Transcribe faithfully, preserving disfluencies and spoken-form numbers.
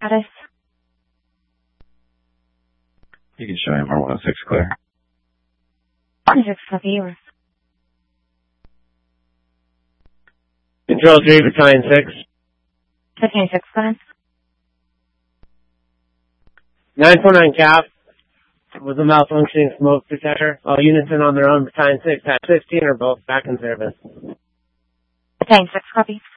status. You can show him our one oh six clear. one oh six, copy yours. Control three, Battalion six. Battalion six, go ahead. nine four nine cap with a malfunctioning smoke detector. All units in on their own. Battalion six, Hatch sixteen are both back in service. Battalion six, copy.